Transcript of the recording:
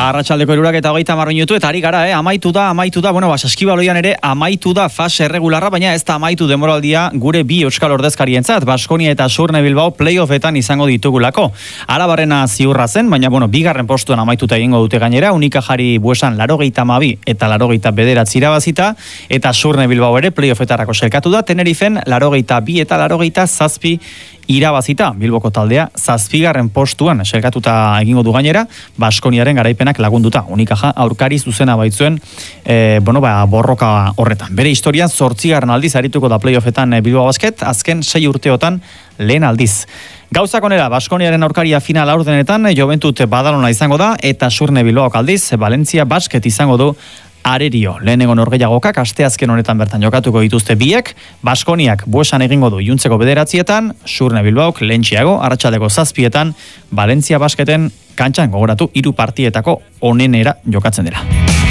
Arratsaldeko 7:30 minutu eta ari gara, amaitu da, bueno, Saskibaloian ere amaitu da fase erregularra, baina ez da amaitu denboraldia gure bi euskal ordezkarientzat, Baskonia eta Surne Bilbao playoffetan izango ditugulako. Arabarrena ziurra zen, baina bueno, bigarren postuan amaituta egingo dute gainera, Unikajari Buesan 82 eta 89 irabazita, eta Surne Bilbao ere playoffetarako selkatu da, Tenerifen 82 eta 87 irabazita, Bilboko taldea 7. postuan selkatuta egingo du gainera, Baskoniaren garaipenak lagunduta. Unikaja aurkari zuzena baitzuen borroka horretan. Bere historian 8. aldiz arituko da playoffetan Bilbao Basket, azken 6 urteotan lehen aldiz. Gauzak onera, Baskoniaren aurkaria final aurdenetan Joventut Badalona izango da, eta Surne Bilbaok aldiz Valencia Basket izango du Arerio. Lehenengo norgehiagokak asteazken honetan bertan jokatuko dituzte biek, Baskoniak Buesan egingo du iluntzeko 9:00, Surne Bilbaok lehentxeago arratsaldeko 7:00 Valencia Basketen kantxan, gogoratu 3 partietako onenera jokatzen dira.